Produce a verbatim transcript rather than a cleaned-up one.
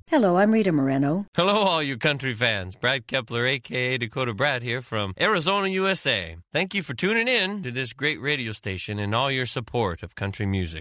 Hello, I'm Rita Moreno. Hello, all you country fans. Brad Kepler, a k a. Dakota Brad here from Arizona, U S A. Thank you for tuning in to this great radio station and all your support of country music.